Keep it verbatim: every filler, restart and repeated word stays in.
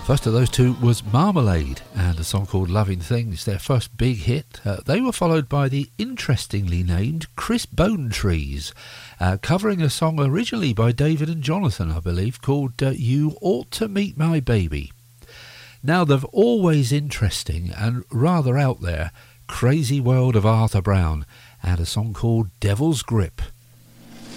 First of those two was Marmalade and a song called Loving Things, their first big hit. Uh, they were followed by the interestingly named Chris Bonetrees, uh, covering a song originally by David and Jonathan, I believe, called uh, You Ought to Meet My Baby. Now, they've always interesting and rather out there, Crazy World of Arthur Brown and a song called Devil's Grip.